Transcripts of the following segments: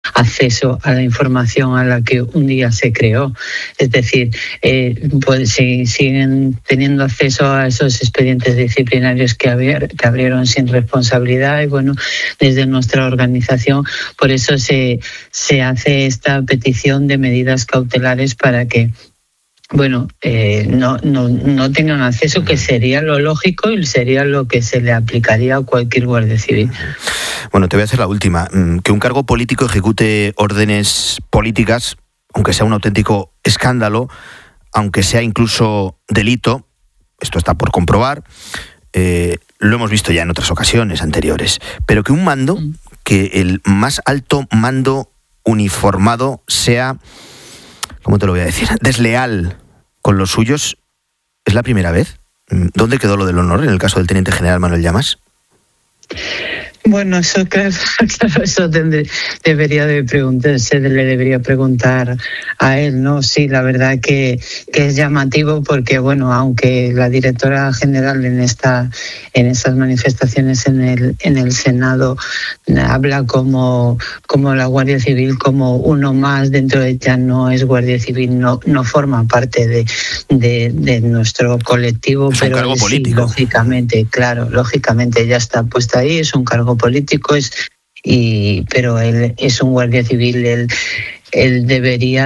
acceso a la información a la que un día se creó. Es decir, pues siguen teniendo acceso a esos expedientes disciplinarios que abrieron sin responsabilidad, y bueno, desde nuestra organización por eso se hace esta petición de medidas cautelares para que no tengan acceso, que sería lo lógico y sería lo que se le aplicaría a cualquier guardia civil. Bueno, te voy a hacer la última. Que un cargo político ejecute órdenes políticas, aunque sea un auténtico escándalo, aunque sea incluso delito, esto está por comprobar, lo hemos visto ya en otras ocasiones anteriores, pero que un mando, que el más alto mando uniformado sea, ¿cómo te lo voy a decir?, desleal con los suyos, ¿es la primera vez? ¿Dónde quedó lo del honor en el caso del teniente general Manuel Llamas? Bueno, eso claro, eso le debería preguntar a él, ¿no? Sí, la verdad que es llamativo porque, bueno, aunque la directora general en estas manifestaciones en el Senado habla como la Guardia Civil como uno más dentro de ella, no es Guardia Civil, no forma parte de nuestro colectivo, es pero un cargo sí, político. Lógicamente ya está puesta ahí, es un cargo político, pero él es un guardia civil, él debería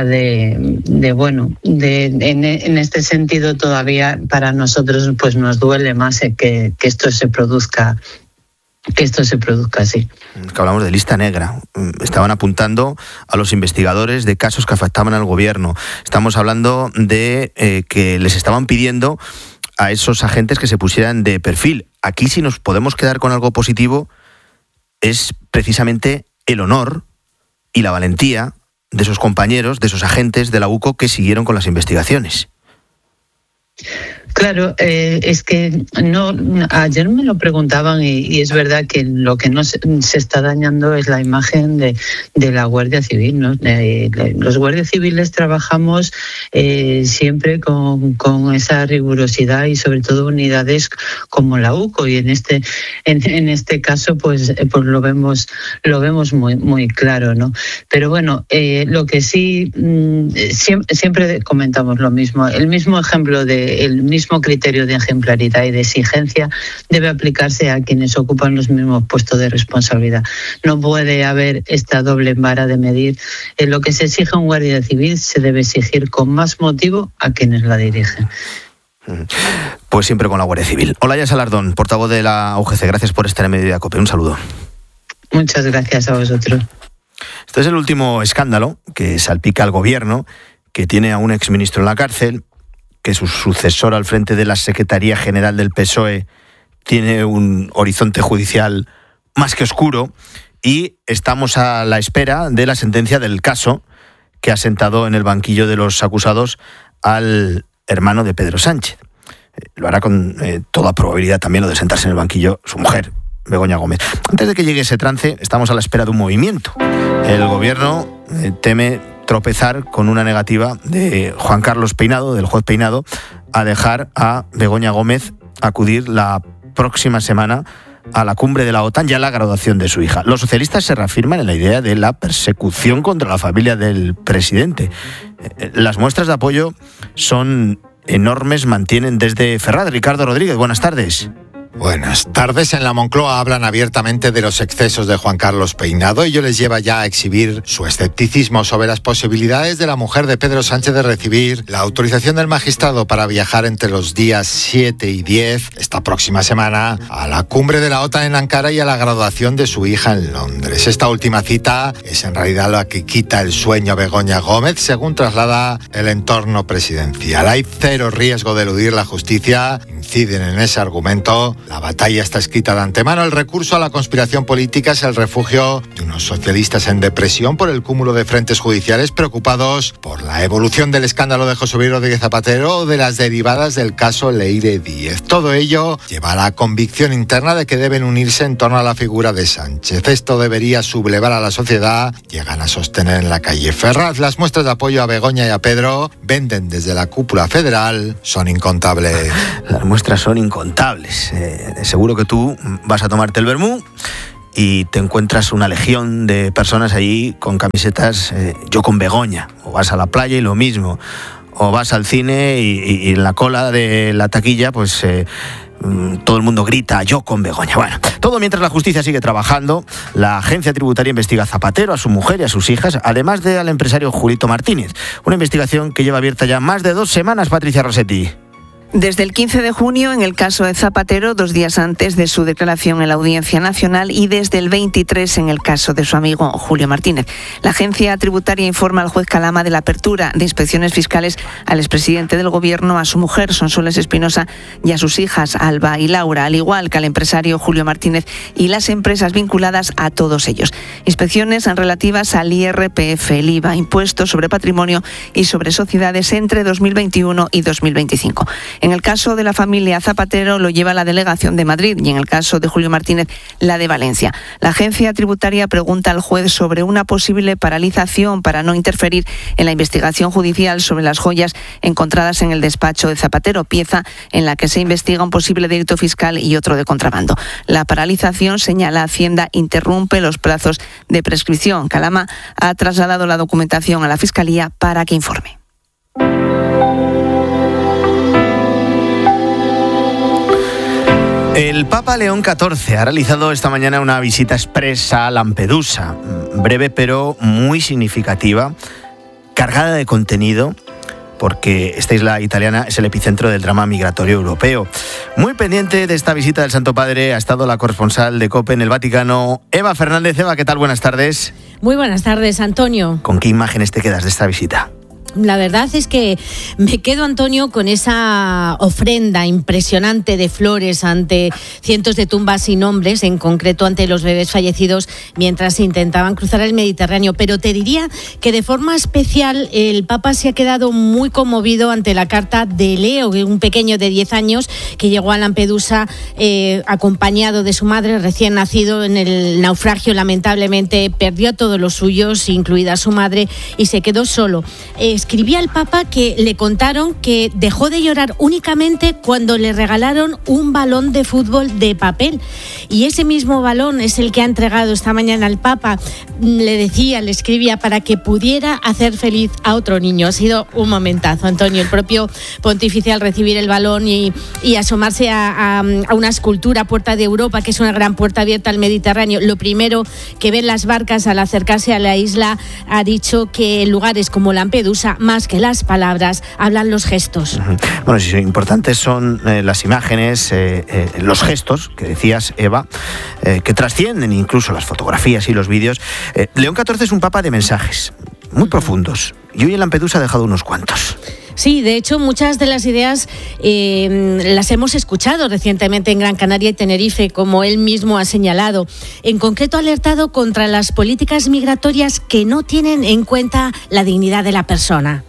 en este sentido todavía para nosotros pues nos duele más que esto se produzca así. Que hablamos de lista negra. Estaban apuntando a los investigadores de casos que afectaban al gobierno. Estamos hablando de que les estaban pidiendo a esos agentes que se pusieran de perfil. Aquí, si nos podemos quedar con algo positivo, es precisamente el honor y la valentía de esos compañeros, de esos agentes de la UCO que siguieron con las investigaciones. Claro, es que ayer me lo preguntaban y es verdad que lo que no se está dañando es la imagen de la Guardia Civil, ¿no? Los guardias civiles trabajamos siempre con esa rigurosidad y sobre todo unidades como la UCO, y en este caso pues lo vemos muy muy claro, ¿no? Pero bueno, lo que sí siempre comentamos lo mismo, el mismo ejemplo el mismo criterio de ejemplaridad y de exigencia debe aplicarse a quienes ocupan los mismos puestos de responsabilidad. No puede haber esta doble vara de medir. En lo que se exige a un guardia civil se debe exigir con más motivo a quienes la dirigen. Pues siempre con la Guardia Civil. Olaya Salardón, portavoz de la UGC, gracias por estar en Mediodía COPE. Un saludo. Muchas gracias a vosotros. Este es el último escándalo que salpica al gobierno, que tiene a un exministro en la cárcel, que su sucesor al frente de la Secretaría General del PSOE tiene un horizonte judicial más que oscuro, y estamos a la espera de la sentencia del caso que ha sentado en el banquillo de los acusados al hermano de Pedro Sánchez. Lo hará con toda probabilidad también lo de sentarse en el banquillo su mujer, Begoña Gómez. Antes de que llegue ese trance, estamos a la espera de un movimiento. El gobierno teme tropezar con una negativa de Juan Carlos Peinado, del juez Peinado, a dejar a Begoña Gómez acudir la próxima semana a la cumbre de la OTAN, ya la graduación de su hija. Los socialistas se reafirman en la idea de la persecución contra la familia del presidente. Las muestras de apoyo son enormes, mantienen desde Ferraz. Ricardo Rodríguez, buenas tardes. Buenas tardes. En la Moncloa hablan abiertamente de los excesos de Juan Carlos Peinado. Ello les lleva ya a exhibir su escepticismo sobre las posibilidades de la mujer de Pedro Sánchez de recibir la autorización del magistrado para viajar entre los días 7 y 10, esta próxima semana, a la cumbre de la OTAN en Ankara y a la graduación de su hija en Londres. Esta última cita es en realidad la que quita el sueño a Begoña Gómez, según traslada el entorno presidencial. Hay cero riesgo de eludir la justicia, inciden en ese argumento. La batalla está escrita de antemano. El recurso a la conspiración política es el refugio de unos socialistas en depresión por el cúmulo de frentes judiciales, preocupados por la evolución del escándalo de José Luis Rodríguez Zapatero o de las derivadas del caso Leire Díez. Todo ello lleva a la convicción interna de que deben unirse en torno a la figura de Sánchez. Esto debería sublevar a la sociedad, llegan a sostener en la calle Ferraz. Las muestras de apoyo a Begoña y a Pedro venden desde la cúpula federal, son incontables. Las muestras son incontables. Seguro que tú vas a tomarte el vermú y te encuentras una legión de personas allí con camisetas Yo con Begoña, o vas a la playa y lo mismo, o vas al cine y en la cola de la taquilla pues todo el mundo grita Yo con Begoña. Bueno, todo mientras la justicia sigue trabajando. La agencia tributaria investiga a Zapatero, a su mujer y a sus hijas, además de al empresario Julito Martínez. Una investigación que lleva abierta ya más de 2 semanas, Patricia Rossetti. Desde el 15 de junio, en el caso de Zapatero, 2 días antes de su declaración en la Audiencia Nacional, y desde el 23 en el caso de su amigo Julio Martínez. La agencia tributaria informa al juez Calama de la apertura de inspecciones fiscales al expresidente del Gobierno, a su mujer, Sonsoles Espinosa, y a sus hijas, Alba y Laura, al igual que al empresario Julio Martínez y las empresas vinculadas a todos ellos. Inspecciones relativas al IRPF, el IVA, impuestos sobre patrimonio y sobre sociedades entre 2021 y 2025. En el caso de la familia Zapatero lo lleva la delegación de Madrid y en el caso de Julio Martínez la de Valencia. La agencia tributaria pregunta al juez sobre una posible paralización para no interferir en la investigación judicial sobre las joyas encontradas en el despacho de Zapatero, pieza en la que se investiga un posible delito fiscal y otro de contrabando. La paralización, señala Hacienda, interrumpe los plazos de prescripción. Calama ha trasladado la documentación a la Fiscalía para que informe. El Papa León XIV ha realizado esta mañana una visita expresa a Lampedusa, breve pero muy significativa, cargada de contenido, porque esta isla italiana es el epicentro del drama migratorio europeo. Muy pendiente de esta visita del Santo Padre ha estado la corresponsal de COPE en el Vaticano, Eva Fernández. Eva, ¿qué tal? Buenas tardes. Muy buenas tardes, Antonio. ¿Con qué imágenes te quedas de esta visita? La verdad es que me quedo, Antonio, con esa ofrenda impresionante de flores ante cientos de tumbas sin nombres, en concreto ante los bebés fallecidos mientras intentaban cruzar el Mediterráneo. Pero te diría que de forma especial el Papa se ha quedado muy conmovido ante la carta de Leo, un pequeño de 10 años que llegó a Lampedusa acompañado de su madre recién nacido. En el naufragio, lamentablemente, perdió a todos los suyos, incluida su madre, y se quedó solo. Escribía al Papa que le contaron que dejó de llorar únicamente cuando le regalaron un balón de fútbol de papel. Y ese mismo balón es el que ha entregado esta mañana al Papa. Le escribía para que pudiera hacer feliz a otro niño. Ha sido un momentazo, Antonio. El propio pontífice, al recibir el balón y asomarse a una escultura, Puerta de Europa, que es una gran puerta abierta al Mediterráneo, lo primero que ven las barcas al acercarse a la isla, ha dicho que en lugares como Lampedusa, más que las palabras, hablan los gestos. Bueno, sí, importantes son las imágenes, los gestos, que decías, Eva, que trascienden incluso las fotografías y los vídeos. León XIV es un papa de mensajes muy profundos, y hoy en Lampedusa ha dejado unos cuantos. Sí, de hecho, muchas de las ideas las hemos escuchado recientemente en Gran Canaria y Tenerife, como él mismo ha señalado. En concreto, ha alertado contra las políticas migratorias que no tienen en cuenta la dignidad de la persona.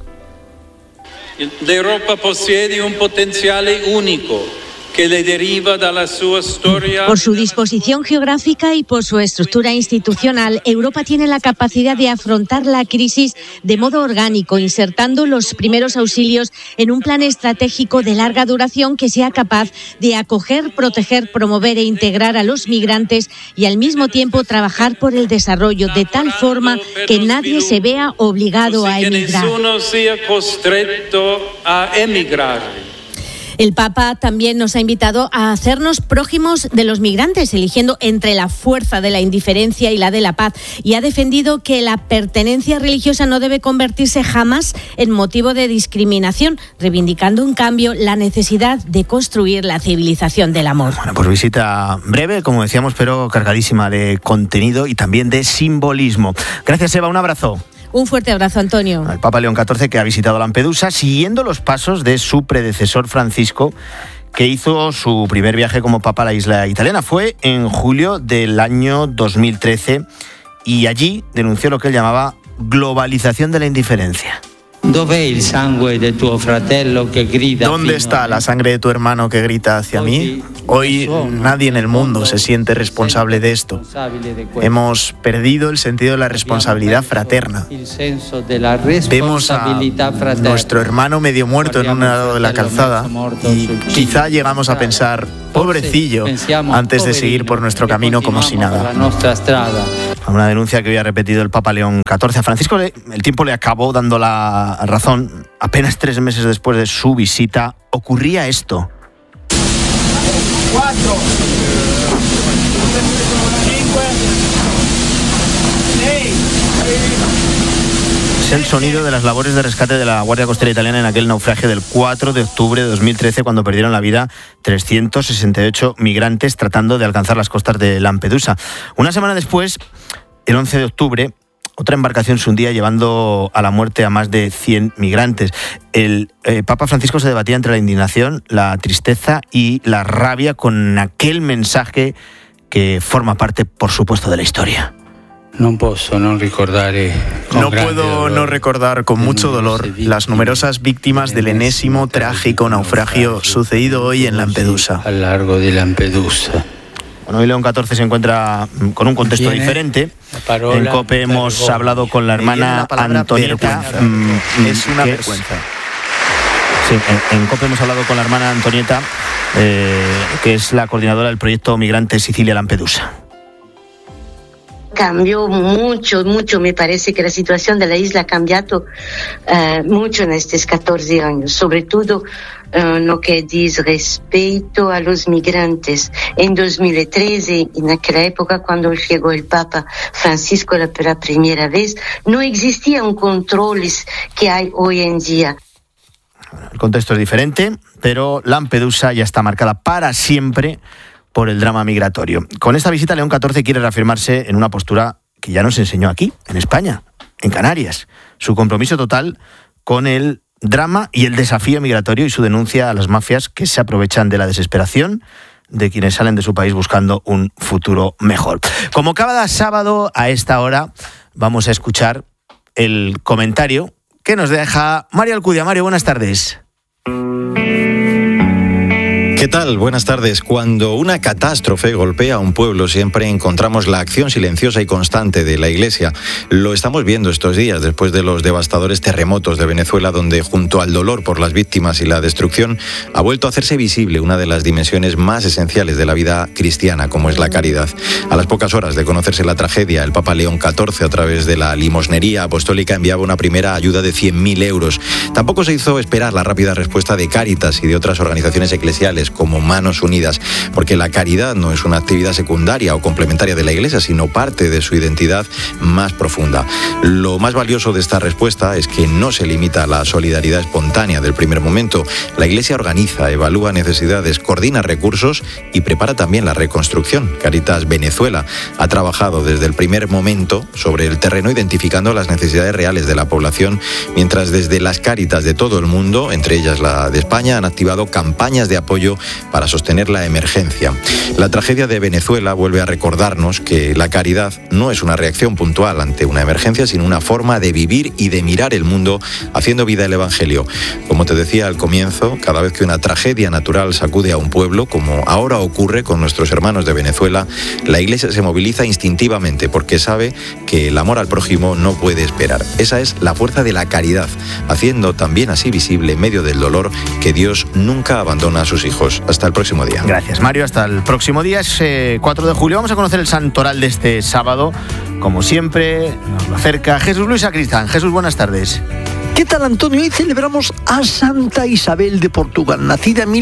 L'Europa possiede un potenziale único que le deriva de la sua storia. Por su disposición geográfica y por su estructura institucional, Europa tiene la capacidad de afrontar la crisis de modo orgánico, insertando los primeros auxilios en un plan estratégico de larga duración que sea capaz de acoger, proteger, promover e integrar a los migrantes y al mismo tiempo trabajar por el desarrollo de tal forma que nadie se vea obligado a emigrar. Que nessuno sia costretto a emigrar. El Papa también nos ha invitado a hacernos prójimos de los migrantes, eligiendo entre la fuerza de la indiferencia y la de la paz, y ha defendido que la pertenencia religiosa no debe convertirse jamás en motivo de discriminación, reivindicando en cambio la necesidad de construir la civilización del amor. Bueno, pues visita breve, como decíamos, pero cargadísima de contenido y también de simbolismo. Gracias, Eva, un abrazo. Un fuerte abrazo, Antonio. El Papa León XIV, que ha visitado Lampedusa siguiendo los pasos de su predecesor Francisco, que hizo su primer viaje como papa a la isla italiana. Fue en julio del año 2013 y allí denunció lo que él llamaba globalización de la indiferencia. ¿Dónde está la sangre de tu hermano que grita hacia mí? Hoy nadie en el mundo se siente responsable de esto. Hemos perdido el sentido de la responsabilidad fraterna. Vemos a nuestro hermano medio muerto en un lado de la calzada y quizá llegamos a pensar, pobrecillo, antes de seguir por nuestro camino como si nada. Una denuncia que había repetido el Papa León XIV. A Francisco el tiempo le acabó dando la razón. Apenas 3 meses después de su visita ocurría esto. 4, 5, 6. Es el sonido de las labores de rescate de la Guardia Costera Italiana en aquel naufragio del 4 de octubre de 2013, cuando perdieron la vida 368 migrantes tratando de alcanzar las costas de Lampedusa. Una semana después, el 11 de octubre, otra embarcación se hundía llevando a la muerte a más de 100 migrantes. El Papa Francisco se debatía entre la indignación, la tristeza y la rabia con aquel mensaje que forma parte, por supuesto, de la historia. No puedo no recordar con mucho dolor las numerosas víctimas del enésimo trágico naufragio sucedido hoy en Lampedusa. A lo largo de Lampedusa. Bueno, hoy León XIV se encuentra con un contexto diferente. En COPE hemos hablado con la hermana Antonieta. Es una vergüenza. Sí, en COPE hemos hablado con la hermana Antonieta, que es la coordinadora del proyecto Migrante Sicilia-Lampedusa. Cambió mucho, me parece que la situación de la isla ha cambiado mucho en estos 14 años, sobre todo lo que dice respecto a los migrantes. En 2013, en aquella época cuando llegó el Papa Francisco la primera vez, no existían controles que hay hoy en día. El contexto es diferente, pero Lampedusa ya está marcada para siempre por el drama migratorio. Con esta visita, León XIV quiere reafirmarse en una postura que ya nos enseñó aquí, en España, en Canarias. Su compromiso total con el drama y el desafío migratorio y su denuncia a las mafias que se aprovechan de la desesperación de quienes salen de su país buscando un futuro mejor. Como cada sábado a esta hora, vamos a escuchar el comentario que nos deja Mario Alcudia. Mario, buenas tardes. ¿Qué tal? Buenas tardes. Cuando una catástrofe golpea a un pueblo, siempre encontramos la acción silenciosa y constante de la Iglesia. Lo estamos viendo estos días, después de los devastadores terremotos de Venezuela, donde junto al dolor por las víctimas y la destrucción, ha vuelto a hacerse visible una de las dimensiones más esenciales de la vida cristiana, como es la caridad. A las pocas horas de conocerse la tragedia, el Papa León XIV, a través de la limosnería apostólica, enviaba una primera ayuda de 100.000 euros. Tampoco se hizo esperar la rápida respuesta de Cáritas y de otras organizaciones eclesiales, como Manos Unidas, porque la caridad no es una actividad secundaria o complementaria de la Iglesia, sino parte de su identidad más profunda. Lo más valioso de esta respuesta es que no se limita a la solidaridad espontánea del primer momento. La Iglesia organiza, evalúa necesidades, coordina recursos y prepara también la reconstrucción. Cáritas Venezuela ha trabajado desde el primer momento sobre el terreno, identificando las necesidades reales de la población, mientras desde las Cáritas de todo el mundo, entre ellas la de España, han activado campañas de apoyo para sostener la emergencia. La tragedia de Venezuela vuelve a recordarnos que la caridad no es una reacción puntual ante una emergencia, sino una forma de vivir y de mirar el mundo haciendo vida el Evangelio. Como te decía al comienzo, cada vez que una tragedia natural sacude a un pueblo, como ahora ocurre con nuestros hermanos de Venezuela, la Iglesia se moviliza instintivamente porque sabe que el amor al prójimo no puede esperar. Esa es la fuerza de la caridad, haciendo también así visible en medio del dolor que Dios nunca abandona a sus hijos. Hasta el próximo día. Gracias, Mario. Hasta el próximo día. Es 4 de julio. Vamos a conocer el santoral de este sábado. Como siempre, nos lo acerca Jesús Luis Sacristán. Jesús, buenas tardes. ¿Qué tal, Antonio? Hoy celebramos a Santa Isabel de Portugal. Nacida en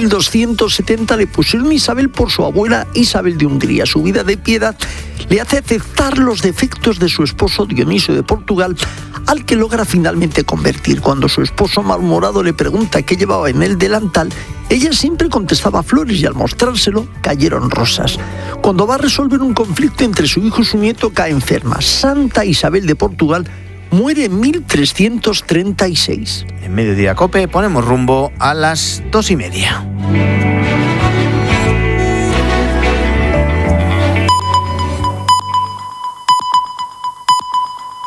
1270, le pusieron Isabel por su abuela Isabel de Hungría. Su vida de piedad le hace aceptar los defectos de su esposo Dionisio de Portugal, al que logra finalmente convertir. Cuando su esposo malhumorado le pregunta qué llevaba en el delantal, ella siempre contestaba flores y al mostrárselo cayeron rosas. Cuando va a resolver un conflicto entre su hijo y su nieto, cae enferma. Santa Isabel de Portugal muere en 1336. En Mediodía Cope ponemos rumbo a las 2:30.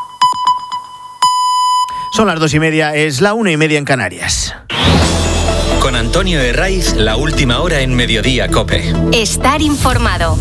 Son las 2:30, es la 1:30 en Canarias. Con Antonio Herraiz, la última hora en Mediodía COPE. Estar informado.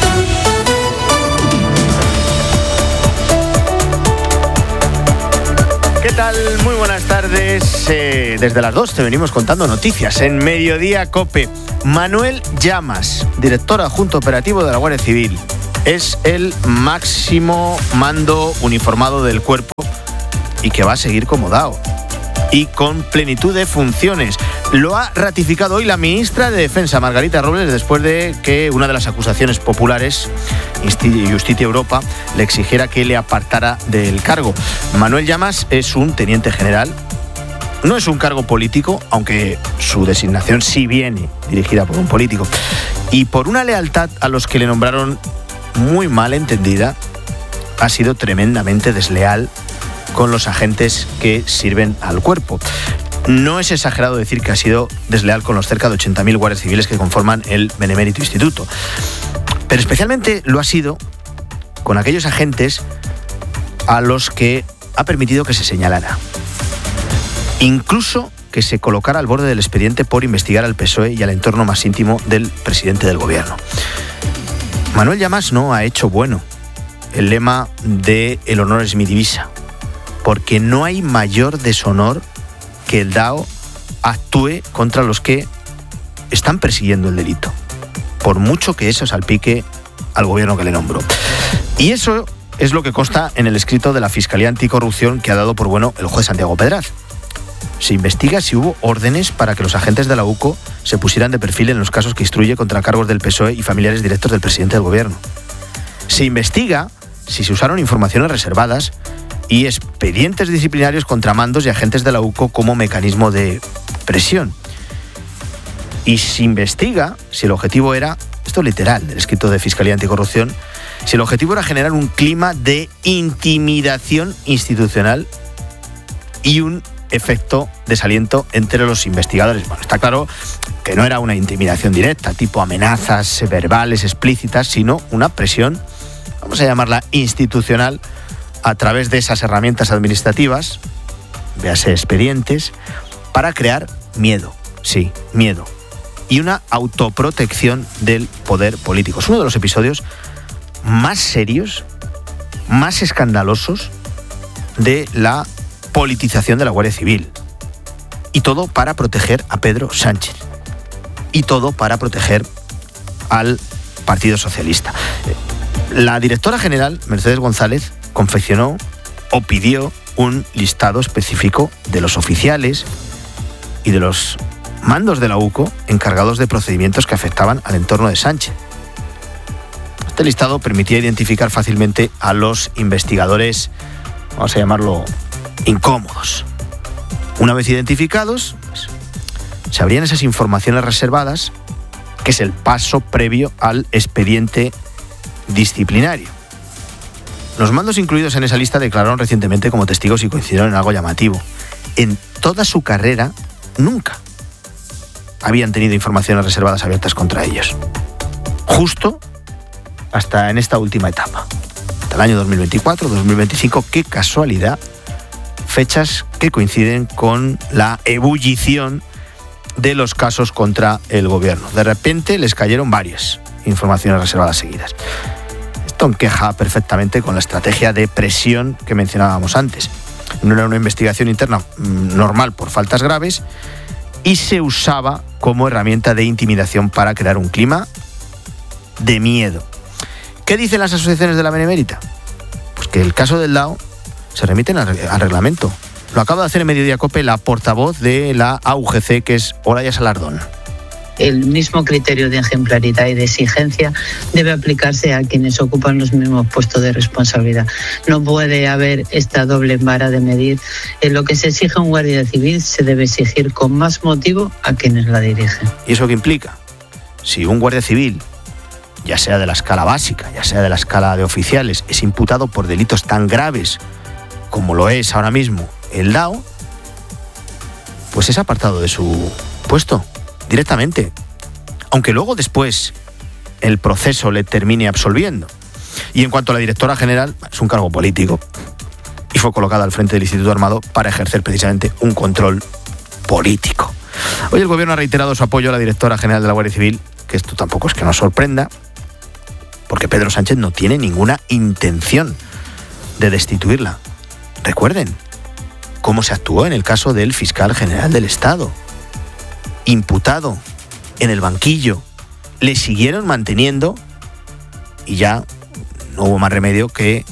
¿Qué tal? Muy buenas tardes. Desde las 2 te venimos contando noticias en Mediodía COPE. Manuel Llamas, director adjunto operativo de la Guardia Civil, es el máximo mando uniformado del cuerpo y que va a seguir como DAO y con plenitud de funciones. Lo ha ratificado hoy la ministra de Defensa, Margarita Robles, después de que una de las acusaciones populares, Justitia Europa, le exigiera que le apartara del cargo. Manuel Llamas es un teniente general. No es un cargo político, aunque su designación sí viene dirigida por un político. Y por una lealtad a los que le nombraron muy mal entendida, ha sido tremendamente desleal con los agentes que sirven al cuerpo. No es exagerado decir que ha sido desleal con los cerca de 80.000 guardias civiles que conforman el Benemérito Instituto. Pero especialmente lo ha sido con aquellos agentes a los que ha permitido que se señalara. Incluso que se colocara al borde del expediente por investigar al PSOE y al entorno más íntimo del presidente del gobierno. Manuel Llamas no ha hecho bueno el lema de "el honor es mi divisa", porque no hay mayor deshonor que el DAO actúe contra los que están persiguiendo el delito, por mucho que eso salpique al gobierno que le nombró. Y eso es lo que consta en el escrito de la Fiscalía Anticorrupción que ha dado por bueno el juez Santiago Pedraz. Se investiga si hubo órdenes para que los agentes de la UCO se pusieran de perfil en los casos que instruye contra cargos del PSOE y familiares directos del presidente del gobierno. Se investiga si se usaron informaciones reservadas y expedientes disciplinarios contra mandos y agentes de la UCO como mecanismo de presión. Y se investiga si el objetivo era, esto es literal del escrito de Fiscalía Anticorrupción, si el objetivo era generar un clima de intimidación institucional y un efecto desaliento entre los investigadores. Bueno, está claro que no era una intimidación directa, tipo amenazas verbales explícitas, sino una presión, vamos a llamarla institucional, a través de esas herramientas administrativas, véase expedientes, para crear miedo, sí, miedo, y una autoprotección del poder político. Es uno de los episodios más serios, más escandalosos de la politización de la Guardia Civil. Y todo para proteger a Pedro Sánchez. Y todo para proteger al Partido Socialista. La directora general, Mercedes González, confeccionó o pidió un listado específico de los oficiales y de los mandos de la UCO encargados de procedimientos que afectaban al entorno de Sánchez. Este listado permitía identificar fácilmente a los investigadores, vamos a llamarlo, incómodos. Una vez identificados, pues, se abrían esas informaciones reservadas, que es el paso previo al expediente disciplinario. Los mandos incluidos en esa lista declararon recientemente como testigos y coincidieron en algo llamativo. En toda su carrera, nunca habían tenido informaciones reservadas abiertas contra ellos. Justo hasta en esta última etapa. Hasta el año 2024, 2025, qué casualidad. Fechas que coinciden con la ebullición de los casos contra el gobierno. De repente les cayeron varias informaciones reservadas seguidas. Esto encaja perfectamente con la estrategia de presión que mencionábamos antes. No era una investigación interna normal por faltas graves y se usaba como herramienta de intimidación para crear un clima de miedo. ¿Qué dicen las asociaciones de la Benemérita? Pues que el caso del DAO se remiten al reglamento. Lo acaba de hacer en Mediodía COPE la portavoz de la AUGC, que es Olaya Salardón. El mismo criterio de ejemplaridad y de exigencia debe aplicarse a quienes ocupan los mismos puestos de responsabilidad. No puede haber esta doble vara de medir. En lo que se exige a un guardia civil se debe exigir con más motivo a quienes la dirigen. ¿Y eso qué implica? Si un guardia civil, ya sea de la escala básica, ya sea de la escala de oficiales, es imputado por delitos tan graves como lo es ahora mismo el DAO, pues es apartado de su puesto directamente, aunque luego después el proceso le termine absolviendo. Y en cuanto a la directora general, es un cargo político y fue colocada al frente del Instituto Armado para ejercer precisamente un control político. Hoy el Gobierno ha reiterado su apoyo a la directora general de la Guardia Civil, que esto tampoco es que nos sorprenda, porque Pedro Sánchez no tiene ninguna intención de destituirla. Recuerden cómo se actuó en el caso del fiscal general del Estado, imputado en el banquillo. Le siguieron manteniendo y ya no hubo más remedio que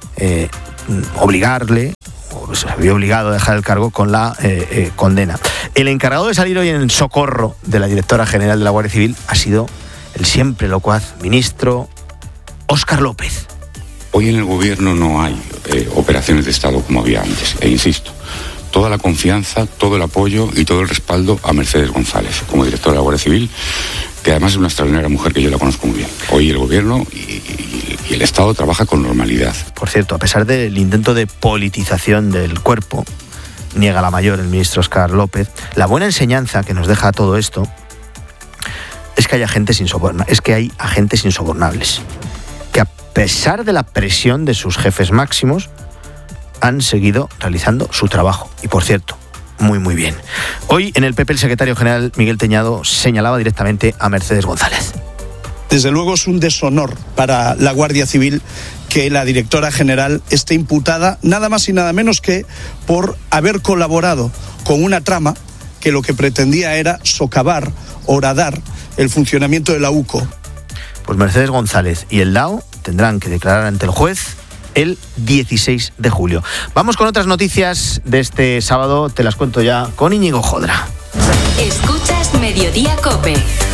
obligarle, o se había obligado a dejar el cargo con la condena. El encargado de salir hoy en socorro de la directora general de la Guardia Civil ha sido el siempre locuaz ministro Óscar López. Hoy en el Gobierno no hay operaciones de Estado como había antes, e insisto, toda la confianza, todo el apoyo y todo el respaldo a Mercedes González, como directora de la Guardia Civil, que además es una extraordinaria mujer que yo la conozco muy bien. Hoy el Gobierno y el Estado trabaja con normalidad. Por cierto, a pesar del intento de politización del cuerpo, niega la mayor el ministro Óscar López, la buena enseñanza que nos deja todo esto es que hay agentes insobornables, que a pesar de la presión de sus jefes máximos, han seguido realizando su trabajo. Y por cierto, muy muy bien. Hoy en el PP el secretario general Miguel Teñado señalaba directamente a Mercedes González. Desde luego es un deshonor para la Guardia Civil que la directora general esté imputada nada más y nada menos que por haber colaborado con una trama que lo que pretendía era socavar, horadar el funcionamiento de la UCO. Pues Mercedes González y el DAO tendrán que declarar ante el juez el 16 de julio. Vamos con otras noticias de este sábado, te las cuento ya con Íñigo Jodra. Escuchas Mediodía COPE.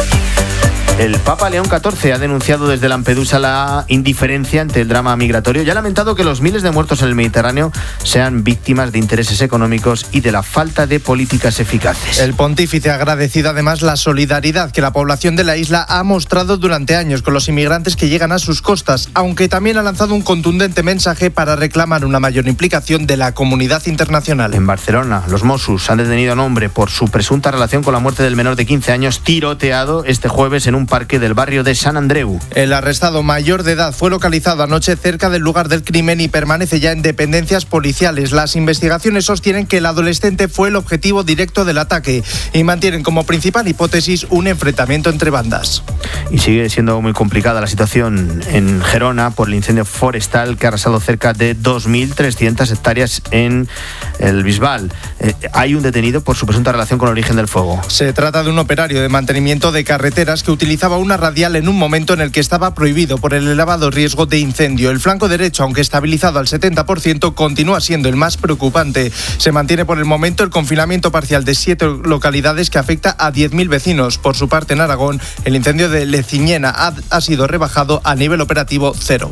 El Papa León XIV ha denunciado desde Lampedusa la indiferencia ante el drama migratorio y ha lamentado que los miles de muertos en el Mediterráneo sean víctimas de intereses económicos y de la falta de políticas eficaces. El pontífice ha agradecido además la solidaridad que la población de la isla ha mostrado durante años con los inmigrantes que llegan a sus costas, aunque también ha lanzado un contundente mensaje para reclamar una mayor implicación de la comunidad internacional. En Barcelona, los Mossos han detenido a un hombre por su presunta relación con la muerte del menor de 15 años tiroteado este jueves en un parque del barrio de San Andreu. El arrestado mayor de edad fue localizado anoche cerca del lugar del crimen y permanece ya en dependencias policiales. Las investigaciones sostienen que el adolescente fue el objetivo directo del ataque y mantienen como principal hipótesis un enfrentamiento entre bandas. Y sigue siendo muy complicada la situación en Gerona por el incendio forestal que ha arrasado cerca de 2.300 hectáreas en el Bisbal. Hay un detenido por su presunta relación con el origen del fuego. Se trata de un operario de mantenimiento de carreteras que utilizaba una radial en un momento en el que estaba prohibido por el elevado riesgo de incendio. El flanco derecho, aunque estabilizado al 70%, continúa siendo el más preocupante. Se mantiene por el momento el confinamiento parcial de 7 localidades que afecta a 10.000 vecinos. Por su parte, en Aragón, el incendio de Leciñena ha sido rebajado a nivel operativo 0.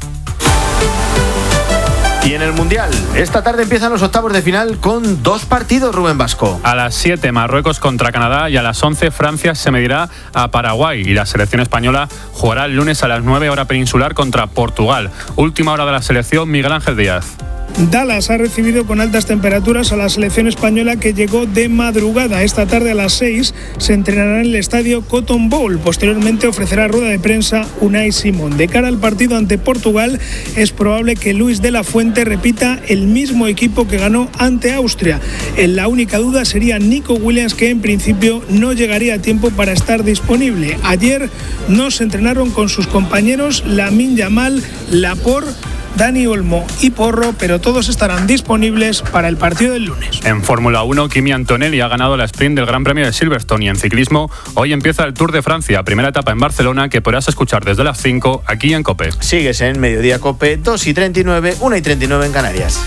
Y en el Mundial, esta tarde empiezan los octavos de final con 2 partidos, Rubén Vasco. A las 7 Marruecos contra Canadá y a las 11 Francia se medirá a Paraguay y la selección española jugará el lunes a las 9 hora peninsular contra Portugal. Última hora de la selección, Miguel Ángel Díaz. Dallas ha recibido con altas temperaturas a la selección española que llegó de madrugada. Esta tarde a las 6 se entrenará en el estadio Cotton Bowl. Posteriormente ofrecerá rueda de prensa Unai Simón. De cara al partido ante Portugal, es probable que Luis de la Fuente repita el mismo equipo que ganó ante Austria. La única duda sería Nico Williams, que en principio no llegaría a tiempo para estar disponible. Ayer no se entrenaron con sus compañeros Lamine Yamal, Laporte, Dani Olmo y Porro, pero todos estarán disponibles para el partido del lunes. En Fórmula 1, Kimi Antonelli ha ganado la sprint del Gran Premio de Silverstone y en ciclismo, hoy empieza el Tour de Francia, primera etapa en Barcelona que podrás escuchar desde las 5 aquí en COPE. Sigues en Mediodía COPE, 2:39, 1:39 en Canarias.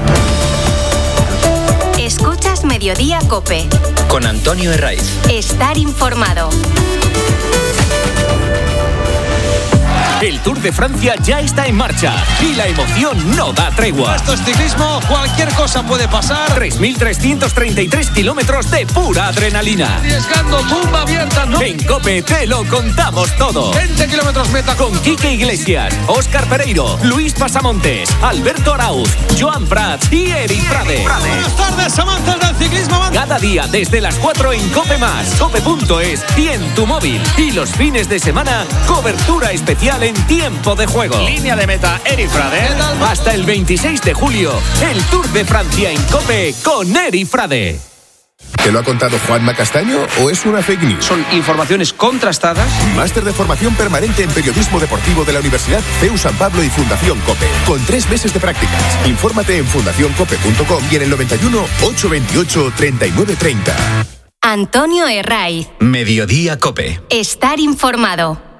Escuchas Mediodía COPE. Con Antonio Herraiz. Estar informado. El Tour de Francia ya está en marcha y la emoción no da tregua. Esto es ciclismo, cualquier cosa puede pasar. 3.333 kilómetros de pura adrenalina. Arriesgando, tumba abierta, ¿no? En COPE te lo contamos todo. 20 kilómetros meta. Con Quique Iglesias, Óscar Pereiro, Luis Pasamontes, Alberto Arauz, Joan Prats y Eri Frade. Buenas tardes, amantes del ciclismo. Cada día desde las 4 en COPE+, cope.es y en tu móvil. Y los fines de semana, cobertura especial en tiempo de juego. Línea de meta, Eri Frade. Hasta el 26 de julio, el Tour de Francia en COPE con Eri Frade. ¿Te lo ha contado Juanma Castaño o es una fake news? Son informaciones contrastadas. Máster de formación permanente en periodismo deportivo de la Universidad CEU San Pablo y Fundación COPE, con 3 meses de prácticas. Infórmate en fundacioncope.com y en el 91 828 3930. Antonio Herraiz. Mediodía COPE. Estar informado.